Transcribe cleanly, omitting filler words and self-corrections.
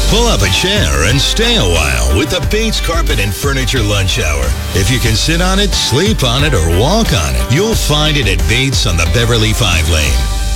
Pull up a chair and stay a while with the Bates Carpet and Furniture Lunch Hour. If you can sit on it, sleep on it, or walk on it, you'll find it at Bates on the Beverly 5 Lane.